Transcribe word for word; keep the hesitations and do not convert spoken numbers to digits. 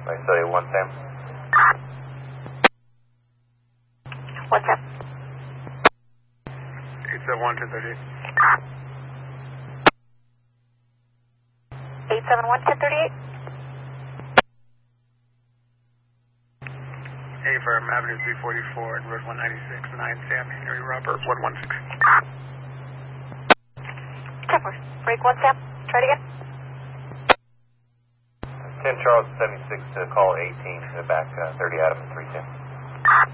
I saw you one Sam. What's up? eight seven one, ten thirty-eight. eight seven one, ten thirty-eight? Hey, Firm Avenue three forty-four and Road one ninety-six, nine Sam, Henry Robert, one one six. ten four. Break one Sam. Try it again. ten Charles seventy-six to call eighteen to the back, uh, thirty Adam and three ten.